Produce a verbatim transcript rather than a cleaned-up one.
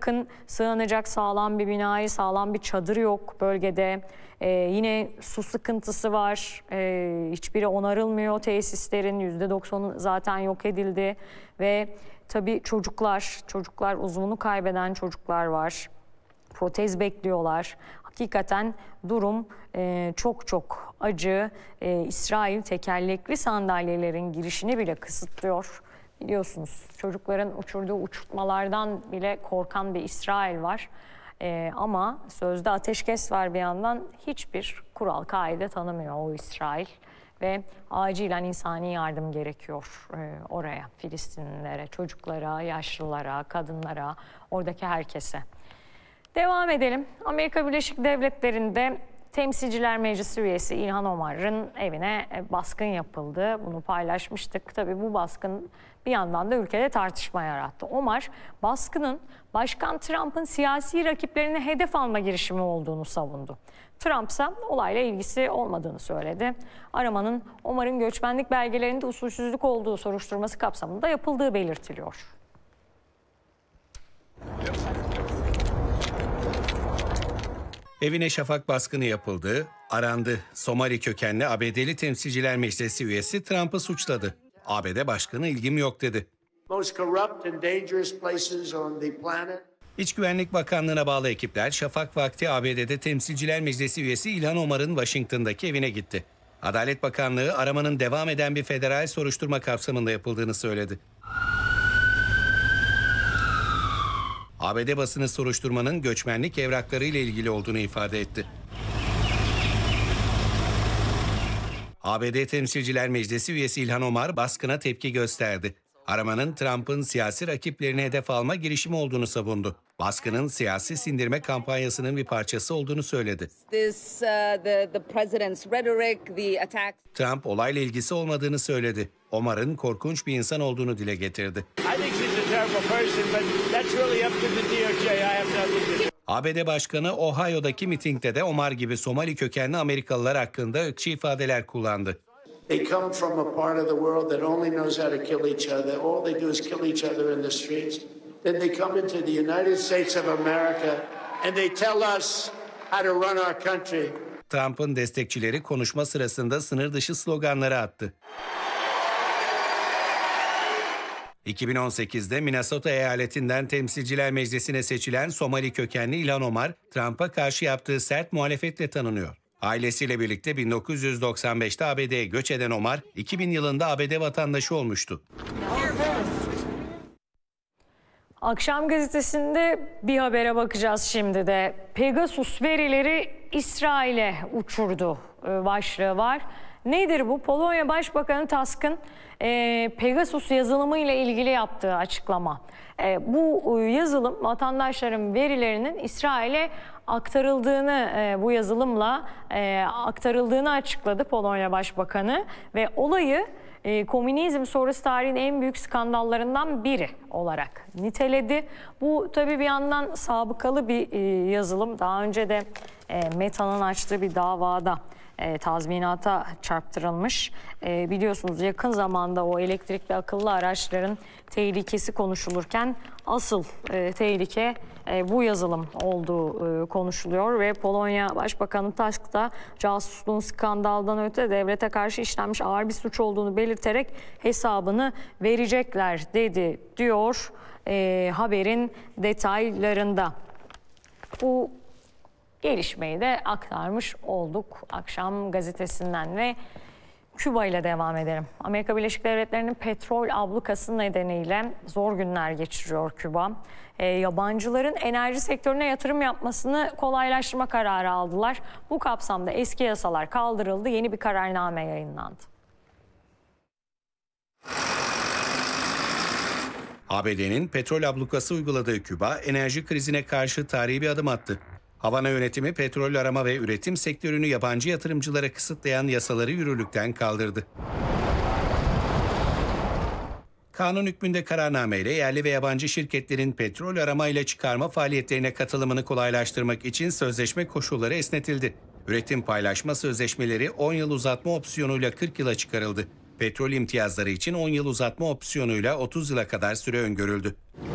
yakın sığınacak sağlam bir binayı, sağlam bir çadır yok bölgede. Ee, yine su sıkıntısı var. Ee, hiçbiri onarılmıyor tesislerin. yüzde doksanı zaten yok edildi. Ve tabii çocuklar, çocuklar uzvunu kaybeden çocuklar var. Protez bekliyorlar. Hakikaten durum e, çok çok acı. E, İsrail tekerlekli sandalyelerin girişini bile kısıtlıyor. Biliyorsunuz çocukların uçurduğu uçurtmalardan bile korkan bir İsrail var. E, ama sözde ateşkes var bir yandan, hiçbir kural kaide tanımıyor o İsrail. Ve acilen insani yardım gerekiyor e, oraya, Filistinlilere, çocuklara, yaşlılara, kadınlara, oradaki herkese. Devam edelim. Amerika Birleşik Devletleri'nde Temsilciler Meclisi üyesi İlhan Omar'ın evine baskın yapıldı. Bunu paylaşmıştık. Tabii bu baskın bir yandan da ülkede tartışma yarattı. Omar, baskının Başkan Trump'ın siyasi rakiplerini hedef alma girişimi olduğunu savundu. Trump ise olayla ilgisi olmadığını söyledi. Aramanın Omar'ın göçmenlik belgelerinde usulsüzlük olduğu soruşturması kapsamında yapıldığı belirtiliyor. Evine şafak baskını yapıldı, arandı. Somali kökenli A B D'li Temsilciler Meclisi üyesi Trump'ı suçladı. A B D Başkanı ilgim yok dedi. İç Güvenlik Bakanlığı'na bağlı ekipler şafak vakti A B D'de Temsilciler Meclisi üyesi İlhan Omar'ın Washington'daki evine gitti. Adalet Bakanlığı aramanın devam eden bir federal soruşturma kapsamında yapıldığını söyledi. A B D basını soruşturmanın göçmenlik evrakları ile ilgili olduğunu ifade etti. A B D Temsilciler Meclisi üyesi İlhan Omar baskına tepki gösterdi. Aramanın Trump'ın siyasi rakiplerini hedef alma girişimi olduğunu savundu. Baskının siyasi sindirme kampanyasının bir parçası olduğunu söyledi. This, uh, the, the president's rhetoric, the attacks... Trump olayla ilgisi olmadığını söyledi. Omar'ın korkunç bir insan olduğunu dile getirdi. A B D Başkanı Ohio'daki mitingde de Omar gibi Somali kökenli Amerikalılar hakkında ırkçı ifadeler kullandı. They come from a part of the world that only knows how to kill each other. All they do is kill each other in the streets. Then they come into the United States of America and they tell us how to run our country. Trump'ın destekçileri konuşma sırasında sınır dışı sloganları attı. iki bin on sekizde Minnesota eyaletinden Temsilciler Meclisi'ne seçilen Somali kökenli İlhan Omar, Trump'a karşı yaptığı sert muhalefetle tanınıyor. Ailesiyle birlikte bin dokuz yüz doksan beşte A B D'ye göç eden Omar, iki bin yılında A B D vatandaşı olmuştu. Akşam gazetesinde bir habere bakacağız şimdi de. Pegasus verileri İsrail'e uçurdu başlığı var. Nedir bu? Polonya Başbakanı Tusk'ın e, Pegasus yazılımı ile ilgili yaptığı açıklama. E, bu yazılım vatandaşların verilerinin İsrail'e aktarıldığını, e, bu yazılımla e, aktarıldığını açıkladı Polonya Başbakanı ve olayı e, komünizm sonrası tarihin en büyük skandallarından biri olarak niteledi. Bu tabii bir yandan sabıkalı bir e, yazılım. Daha önce de e, Meta'nın açtığı bir davada E, tazminata çarptırılmış. E, biliyorsunuz yakın zamanda o elektrikli akıllı araçların tehlikesi konuşulurken asıl e, tehlike e, bu yazılım olduğu e, konuşuluyor ve Polonya Başbakanı Tusk da casusluğun skandaldan öte devlete karşı işlenmiş ağır bir suç olduğunu belirterek hesabını verecekler dedi diyor e, haberin detaylarında. Bu gelişmeyi de aktarmış olduk Akşam gazetesinden ve Küba ile devam edelim. Amerika Birleşik Devletleri'nin petrol ablukası nedeniyle zor günler geçiriyor Küba. E, yabancıların enerji sektörüne yatırım yapmasını kolaylaştırma kararı aldılar. Bu kapsamda eski yasalar kaldırıldı, yeni bir kararname yayınlandı. A B D'nin petrol ablukası uyguladığı Küba, enerji krizine karşı tarihi bir adım attı. Havana yönetimi petrol arama ve üretim sektörünü yabancı yatırımcılara kısıtlayan yasaları yürürlükten kaldırdı. Kanun hükmünde kararnameyle yerli ve yabancı şirketlerin petrol arama ile çıkarma faaliyetlerine katılımını kolaylaştırmak için sözleşme koşulları esnetildi. Üretim paylaşma sözleşmeleri on yıl uzatma opsiyonuyla kırk yıla çıkarıldı. Petrol imtiyazları için on yıl uzatma opsiyonuyla otuz yıla kadar süre öngörüldü.